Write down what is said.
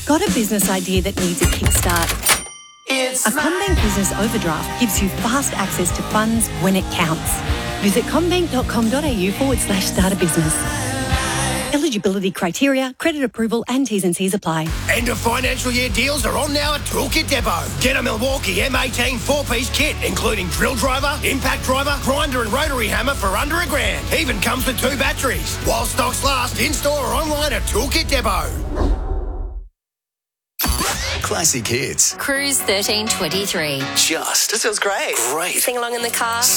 Got a business idea that needs a kickstart? A CommBank Business Overdraft gives you fast access to funds when it counts. Visit commbank.com.au/start a business. Eligibility criteria, credit approval and T's and C's apply. End of financial year deals are on now at Toolkit Depot. Get a Milwaukee M18 4-piece kit, including drill driver, impact driver, grinder and rotary hammer for under $1,000. Even comes with 2 batteries. While stocks last, in-store or online at Toolkit Depot. Classic hits. Cruise 1323. Just. This feels great. Great. Sing along in the car.